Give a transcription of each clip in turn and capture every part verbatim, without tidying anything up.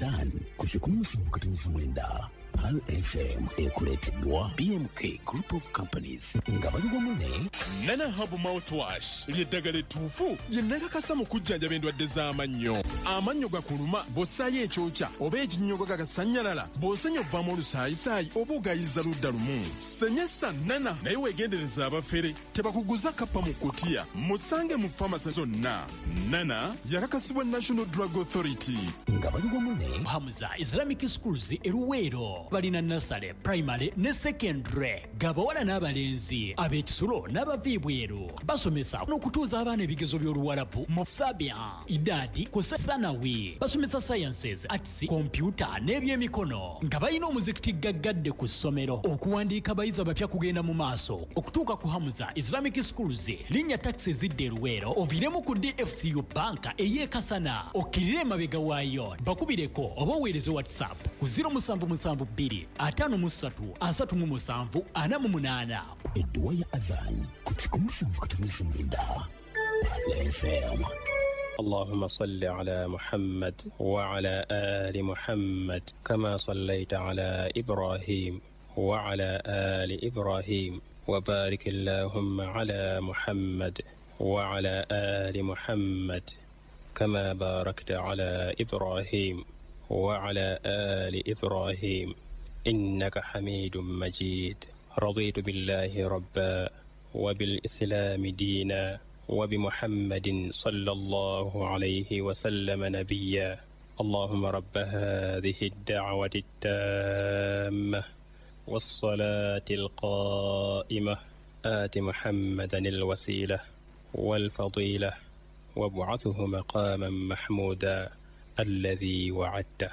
Adhan kuchukua msimukatinizi mwenda Pal F M ekuleteddwa B M K Group of Companies nga bali wamu Nana Hub Mouthwash ly'eddagala ettuufu ye nakakasa mu kujjanjaba endwadde z'amannyo. Amannyo gakuluma bw'ossaayo ekyokya oba ekinnyogo gagasanyalala bw'osenya obbamu olusaayisaayi oba ogayiza ludda lumu. Senyesa Nana naye weegendereza abafere tebakuguza kappa mu kutiya. Musange mu famasi zonna. Nana yakakasibwa National Drug Authority. Nga bali wamu ne Hamza Islamic Schools eruweero balina nasale primary ne secondary gabawala n'abalenzi ab'ekisulo n'abaviibweru basomesa n'okutuuza abaana ebigezo by'oluwalabu mu Sabia idadi ku Thanawi basomesa sciences arts computer n'ebyemikono nga balina omuzikiti gaggadde ku ssomero okuwandiika abayizi abapya kugenda mu maaso okutuuka ku Hamza Islamic Schools linnya taxi zidde eruweero oviremu ku D F C U banka ey'ekasana okkirire emabega waayo bakubireko oba oweereze WhatsApp ku zero seven seven two atano musatu asatu mu musanvu ana mu munaana. Edduwa ya Adhan kuchukua msimukatinizi mwenda Pal F M. اللهم صل على محمد وعلى آل محمد كما صليت على إبراهيم وعلى آل إبراهيم وبارك اللهم على محمد وعلى آل محمد كما باركت على إبراهيم وعلى آل إبراهيم إنك حميد مجيد. رضيت بالله ربا وبالإسلام دينا وبمحمد صلى الله عليه وسلم نبيا. اللهم رب هذه الدعوة التامة والصلاة القائمة آت محمدا الوسيلة والفضيلة وابعثه مقاما محمودا الذي وعدته.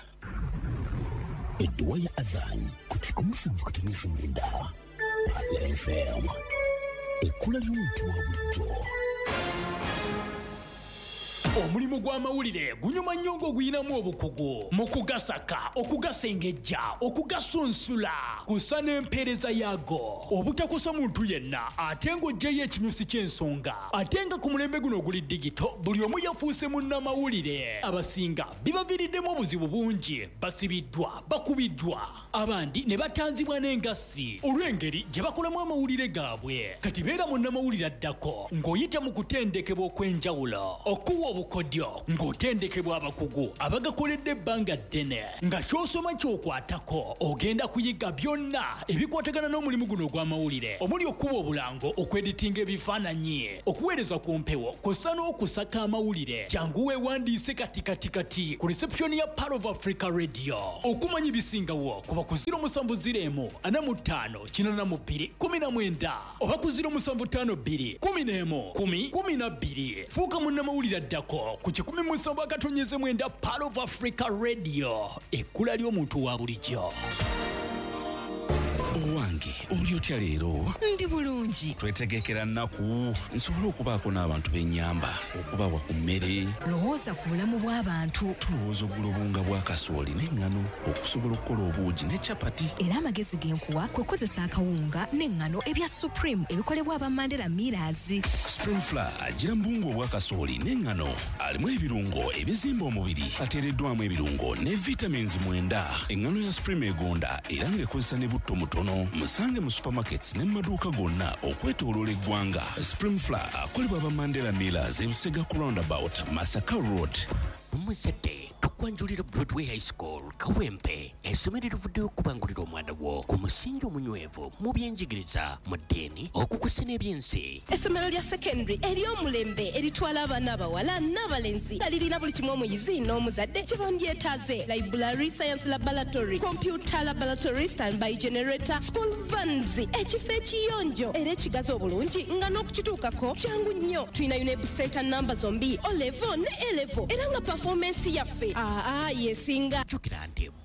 Edduwa ya Adhan kuchukua msimukatinizi mwenda Pal F M. Ekula ly'omuntu wa bulijjo. Omulimu gw'amawulire gunyuma nnyo ng'oguyinamu obukugu mu kugasaka okugasengejja okugasunsula kusa n'empeereza yaago obutakosa muntu yenna ate ng'oggyeyo ekinyusi ky'ensonga ate nga ku mulembe guno oguli digito buli omu yafuuse munnamawulire abasinga bibaviiriddemu obuzibu bungi basibiddwa bakubiddwa abandi ne batanzibwa n'engassi olw'engeri gye bakolamu amawulire gaabwe kati beera munnamawulire addako ng'oyita mu kutendekebwa okw'enjawulo okuwa kodyo ng'otendekebwa abakugu abagakoledde ebbanga ddene nga ky'osoma ky'okwatako ogenda kuyiga byonna ebikwatagana n'omulimu guno ogw'amawulire omuli okuba obulango okweditinga ebifaananyi okuweereza ku mpewo kw'ossa n'okusaka amawulire jangu weewandiise kati kati kati ku reception ya Pearl of Africa Radio okumanya ebisingawo kuba ku zero seven zero ana mu ttaano kinaana mu bbiri kumi na mwenda oba ku zero seven five two kumi n'emu kumi kumi na bbiri fuuka munnamawulire addako ku kikumi mu nsonga akatonyeze mwenda Pearl of Africa Radio ekkula ly'omuntu wa bulijjo. Owange oli otya leero? Ndi bulungi. Twetegekera nnaku nsobola okubaako n'abantu b'ennyamba okubawa ku mmere. Lowooza ku bulamu bw'abantu. Tulowooza ogula obunga bwa kasooli n'eŋŋano okusobola okukola obuugi ne capati. Era amagezi ge nkuwa kwe kukozesa akawunga n'eŋŋano ebya Supreme ebikolebwa aba Mandela Millers. Spring Flour agira mbungu obwa kasooli n'eŋŋano alimu ebirungo ebizimba omubiri ateereddwamu ebirungo ne vitamins mwenda. Eŋŋano ya Supreme egonda era ng'ekozesa ne butto mutono. Musange mu supermarkets ne maduuka gonna okwetooloola eggwanga. Spring Flour akolebwa aba Mandela Millers e Busega ku roundabout Masaka Road. Muzadde tukwanjulira Broadway High School Kawempe essomero erivuddeyo okubangulira omwana wo ku musingi omunywevu mu byenjigiriza mu ddiini okukusa n'ebyensi. Essomero lya secondary ery'omulembe eritwala abaana abawala n'abalenzi nga lirina buli kimu omuyizi n'omuzadde kye bandyetaaze: library, science laboratory, computer laboratory, standby generator, school vans, ekifo ekiyonjo era ekigazi obulungi nga n'okukituukako kyangu nnyo. Tulina UNEB center namba zombi O-level ne A-level era nga performance yaffe aa yesinga. Jjukira nti Broadway High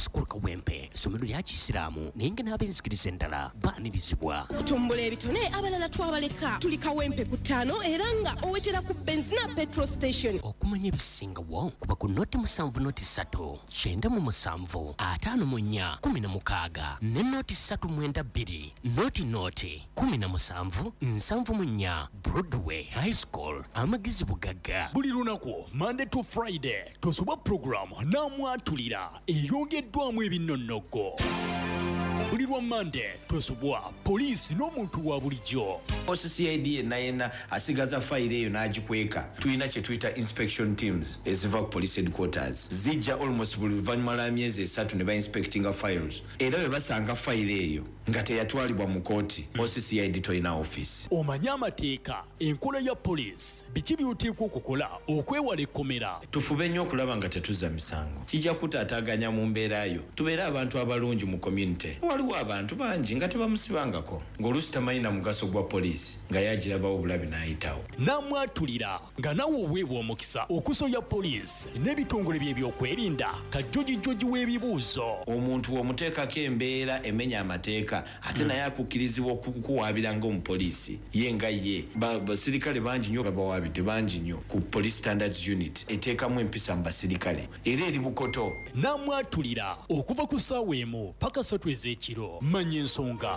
High School Kawempe essomero lya Kisiraamu naye nga n'abenzikiriza endala baanirizibwa. Kutumbula ebitone abalala twabaleka tuli Kawempe ku ttaano era nga owetera ku benzina petrol station. Okumanya ebisingawo kuba ku noti musanvu noti ssatu kyenda mu musanvu ataano mu nnya kumi na mukaaga ne noti ssatu mwenda bbiri noti noti kumi na musanvu nsanvu mu nnya Broadway High School amagezi bugagga. Buli lunaku Monday to Friday tosubwa program namwatulira eyongeddwamu ebinnonogo. Buli lwa Monday tosubwa poliisi n'omuntu wa bulijjo. O C C I D yenna yenna asigaza fayiro eyo n'agikweka. Tulina kye tuyita inspection teams eziva ku police headquarters. Zijja almost buli luvannyuma lwa myezi esatu ne ba-inspectinga files. Era bwe basanga fayiro eyo nga teyatwalibwa mu kooti, O C C I D toyina office. Omanya amateeka, enkola ya poliisi, biki by'oteekwa okukola okwewala ekkomera. Tufube nnyo okulaba nga tetuzza misango. Kijja kutaataaganya mu mbeera yo. Tubeere abantu abalungi mu community. Waliwo abantu bangi nga tebamusibangako ng'oluusi tamanyi na mugaso gwa poliisi nga yagirabawo obulabi n'ayitawo. Namwatulira nga nawe oweebwa omukisa okusoya poliisi n'ebitongole bye by'okwerinda kajjojijjoji w'ebibuuzo. Omuntu omuteekako embeera emenya amateeka ate naye akukkirizibwa okukuwaabira ng'omupoliisi ye nga ye. Basirikale bangi nnyo babawaabidde bangi nnyo ku Police Standards Unit eteekamu empisa mu basirikale era eri bukoto. Namwatulira okuva ku ssaawa emu paka ssatu ez'ekiro. Manya ensonga.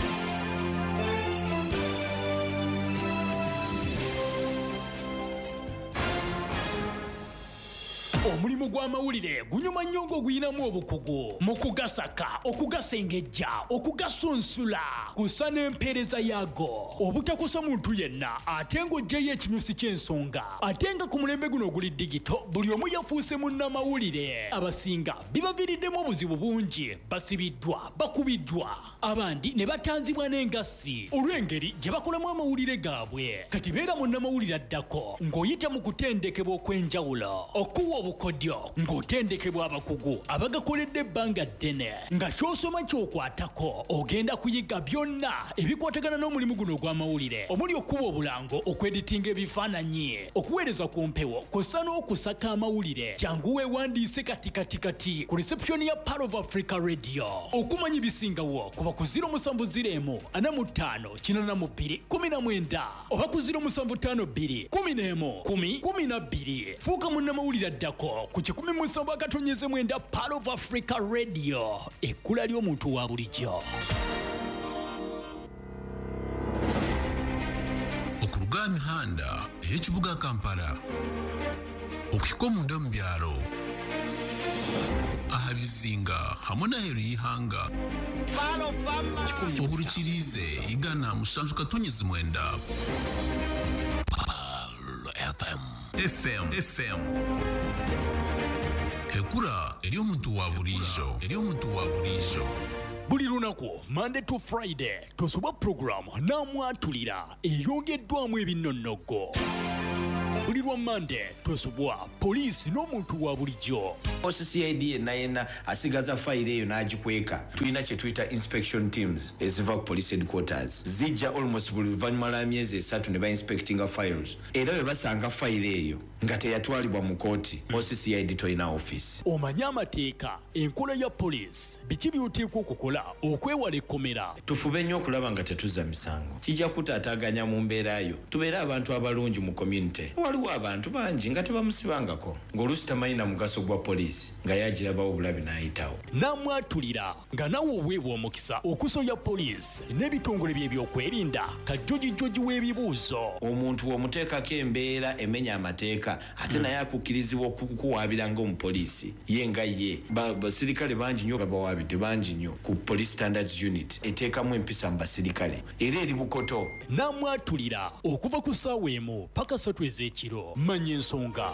Omulimu gw'amawulire gunyuma nnyo ng'oguyinamu obukugu mu kugasaka okugasengejja okugasunsula kusa n'empeereza yaago obutakosa muntu yenna ate ng'oggyeyo ekinyusi ky'ensonga ate nga ku mulembe guno oguli digito buli omu yafuuse munnamawulire abasinga bibaviiriddemu obuzibu bungi basibiddwa bakubiddwa abandi ne batanzibwa n'engassi olw'engeri gye bakolamu amawulire gaabwe kati beera munnamawulire addako ng'oyita mu kutendekebwa okw'enjawulo okuwa obukodyo ng'otendekebwa abakugu abagakoledde ebbanga ddene nga ky'osoma ky'okwatako ogenda kuyiga byonna ebikwatagana n'omulimu guno ogw'amawulire omuli okuba obulango okweditinga ebifaananyi okuweereza ku mpewo kw'ossa n'okusaka amawulire kyangu weewandiise katikatikati ku reception ya Part of Africa Radio okumanya ebisingawo kuba ku ziro musanvu ziro emu ana mu ttaano kinaana mu bbiri kumi na mwenda oba ku ziro musanvu ttaano bbiri kumi n'emu kumi kumi na bbiri fuuka munnamawulire addako ku kikumi mu nsanvu akatonyeze mwenda Part of Africa Radio ekkula ly'omuntu wa bulijjo. Okuruga mihanda ey'ekibuga Kampala okukika omunda mu byalo aha bizinga hamwe n'aheeru y'ihanga obulukirize igana musanju katonyezi mwenda F M F M ekura eri omuntu wa bulijjo eri omuntu wa bulijjo. Buli lunaku Monday to Friday tosubwa program namwatulira eyongeddwamu ebinnonogo. Buli lwa Monday tosubwa poliisi n'omuntu wa bulijjo. O C C I D yenna yenna asigaza fayiro eyo n'agikweka. Tulina kye tuyita inspection teams eziva ku police headquarters. Zijja almost buli luvannyuma lwa myezi esatu ne ba-inspectinga files. Era bwe basanga fayiro eyo nga teyatwalibwa mu kooti, O C C I D toyina office. Omanya amateeka, enkola ya poliisi, biki by'oteekwa okukola okwewala ekkomera. Tufube nnyo okulaba nga tetuzza misango. Kijja kutaataaganya mu mbeera yo. Tubeere abantu abalungi mu community. Waliwo abantu bangi nga tebamusibangako ng'oluusi tamanyi na mugaso gwa poliisi nga yagirabawo obulabi n'ayitawo. Namwatulira nga nawe oweebwa omukisa okusoya poliisi n'ebitongole bye by'okwerinda kajjojijjoji w'ebibuuzo. Omuntu omuteekako embeera emenya amateeka ate naye akukkirizibwa okukuwaabira ng'omupoliisi ye nga ye. Basirikale bangi nnyo babawaabidde bangi nnyo ku Police Standards Unit eteekamu empisa mu basirikale era eri bukoto. Namwatulira okuva ku ssaawa emu paka ssatu ez'ekiro. Manya ensonga.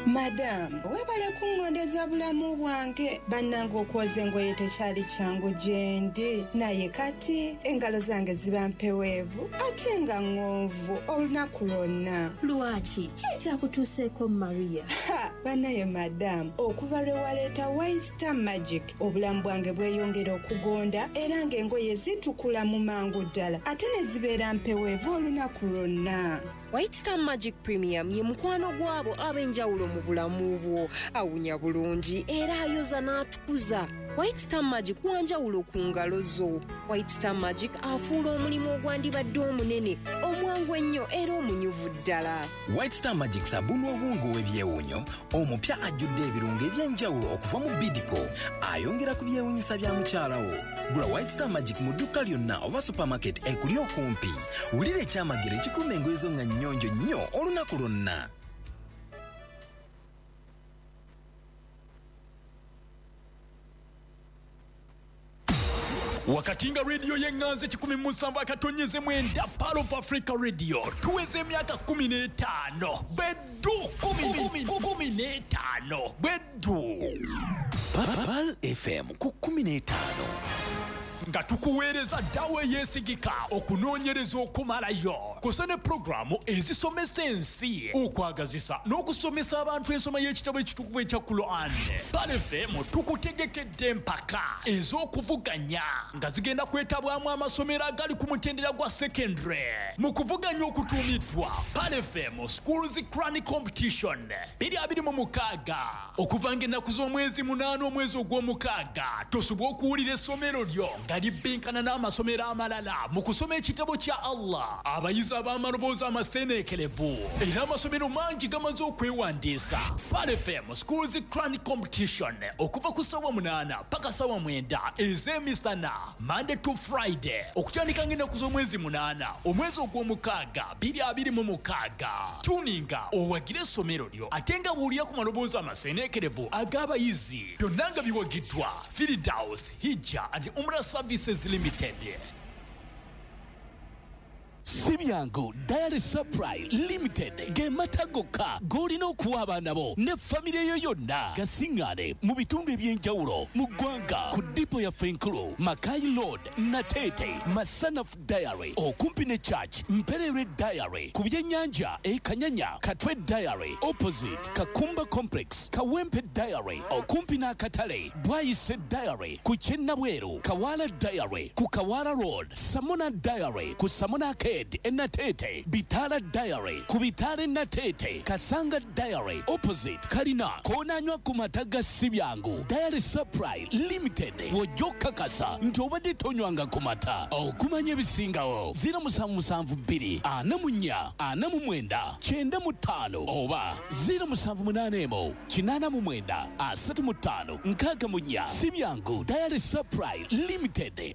Madam, webale kungondeza bulamu bwange bannanga okwoza engoye tekyali kyangu gyendi naye kati engalo zange ziba mpeweevu ate nga ng'onvu olunaku lwonna. Lwaki? Ki ekyakutuuseeko Maria? Ha, banaye madam, okuva lwe waleeta White Star Magic obulamu bwange bweyongera okugonda era ng'engoye zitukula mu mangu ddala ate ne zibeera mpeweevu olunaku lwonna. White Star Magic Premium ye mukwano gwabo ab'enjawulo mu bulamu bwo. Awunya bulungi era ayoza n'atukuza. White Star Magic wanjawulo ku ngalo zo. White Star Magic afuula omulimu ogwandibadde omunene omwangu ennyo era omunyuvu ddala. White Star Magic sabuni obwongo w'ebyewunyo omupya ajjudde ebirungo eby'enjawulo okuva mu Bidco ayongera ku byewunyisa bya mukyalawo. Gula White Star Magic mu dduka lyonna oba supermarket ekuli okumpi. Wulira ekyamagero ekikuuma engoye zo nga nnyonjo nnyo olunaku lwonna. Wakati nga radio yenganze kikumi musanvu akatonyeze mwenda Pearl of Africa Radio tuweze emyaka kumi n'etaano beddu kumi n'etaano beddu Pearl F M ku kumi n'etaano nga tukuweereza ddawo eyeesigika okunoonyereza okumalayo kusa ne pulogulaamu ezisomesa ensi okwagazisa n'okusomesa abantu ensoma y'ekitabo ekitukuvu ekya Quran. Pearl F M tukutegekedde empaka ez'okuvuganya nga zigenda kwetabwamu amasomero agali ku mutendera gwa secondary mu kuvuganya okutuumiddwa Pearl F M Schools Crani Competition bbiri abiri mu mukaaga okuva ng'ennaku z'omwezi munaana omwezi ogw'omukaaga tosobwa okuwulira essomero lyo nga libinkana n'amasomero amalala mu kusoma ekitabo kya Allah. Abayizi ab'amaloboozi amaseeneekerevu era amasomero mangi gamaze okwewandiisa. Pearl F M Schools Crani Competition okuva ku ssaawa munaana paka ssaawa mwenda ez'emisana Monday to Friday okutandika ng'ennaku z'omwezi munaana omwezi ogw'omukaaga bbiri abiri mu mukaaga. Tuninga owagire essomero lyo ate nga buulira ku maloboozi amaseeneekerevu ag'abayizi byonna nga biwagiddwa Firdaus Hijja and Umrah Services Limited. Sibyango Diary Supply Limited ge matagoka golina okuwa abaana bo ne family yo yonna gasingane mu bitundu ebyenjawulo mu ggwanga ku dipo ya Fenkulu Makai Road Natete Masanaf Diary okumpi ne Church Mperere Diary ku byennyanja e Kanyanya Katwe Diary opposite Kakumba Complex Kawempe Diary okumpi n'akatale Bwayise Diary ku Kyennabweru Kawala Diary ku Kawala Road Samona Diary ku Samona Enatete Bitala Diary Kubitale Natete Kasanga Diary opposite Kalina konanywa ku mataga Sibyangu Diary Supply Limited wojoka kasa nti obadde tonywanga ku mata okumanya ebisingawo zero musanvu musanvu bbiri ana mu nnya ana mu mwenda kyenda mu ttaano oba zero musanvu munaana emu kinaana mu mwenda asatu mu ttaano nkaaga mu nnya. Sibyangu Diary Supply Limited.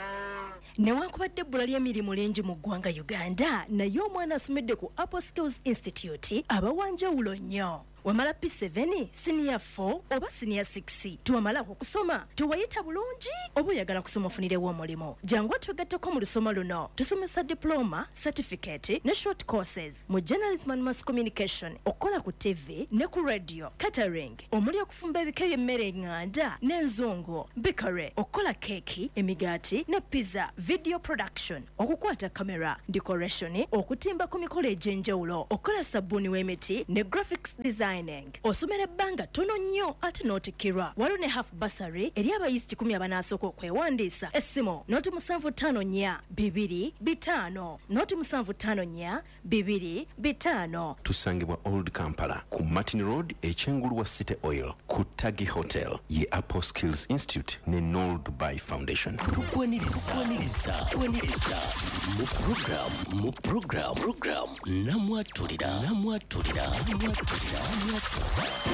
Newankubadde ebbula ly'emirimu lingi mu ggwanga Uganda naye omwana asomedde ku Apple Skills Institute abawanjawulo nnyo. Wamala P seven, Senior four oba Senior six tuwamala okusoma tuwayita bulungi oba oyagala kusoma ofunirewo omulimo jangu twegatteko mu lusoma luno tusomesa diploma, certificate ne short courses mu journalism and mass communication okukola ku T V ne ku radio, catering omuli okufumba ebika by'emmere eŋŋanda n'enzongo, bakery okukola keeki, emigaati ne pizza, video production okukwata kamera, decoration okutimba ku mikolo egy'enjawulo okukola sabbuuni w'emiti ne graphics design. Osomera ebbanga tono nnyo ate n'otikkirwa. Waliwo ne half bursary eri abayizi kikumi abanaasooka okwewandiisa. Essimu noti musanvu ttaano nnya bibiri bitaano noti musanvu ttaano nnya bibiri bitaano. Tusangibwa Old Kampala ku Martin Road ekyengulu wa City Oil ku Tagi Hotel ye Apple Skills Institute ne Noel Dubai Foundation. Tukwaniriza tukwaniriza mu program mu program program namwatulira namwatulira namwatulira namwatulira